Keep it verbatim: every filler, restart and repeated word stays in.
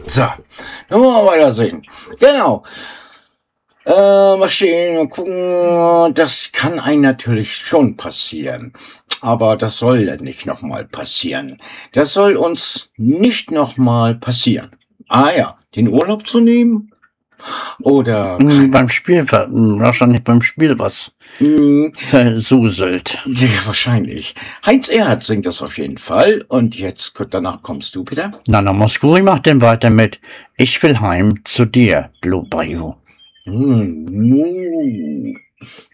So, dann wollen wir weiter sehen. Genau. Äh, mal stehen und gucken. Das kann einem natürlich schon passieren. Aber das soll ja nicht nochmal passieren. Das soll uns nicht nochmal passieren. Ah ja, den Urlaub zu nehmen? Oder Mm, beim Spiel, ver- mm, wahrscheinlich beim Spiel was Mm, versuselt. ja, wahrscheinlich. Heinz Erhardt singt das auf jeden Fall. Und jetzt, danach kommst du, Peter. Nana Mouskouri macht dann weiter mit Ich will heim zu dir, Blue Bayou. Mm.